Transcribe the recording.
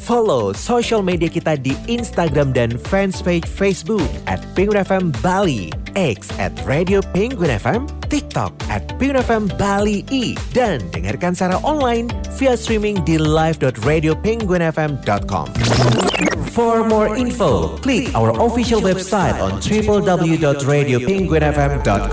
Follow social media kita di Instagram dan fanspage Facebook @PenguinFM Bali, X @Radio Penguin FM, TikTok @PenguinFM Bali I, dan dengarkan secara online via streaming di live.radiopenguinfm.com. For more info, click our official website on www.radiopenguinfm.com.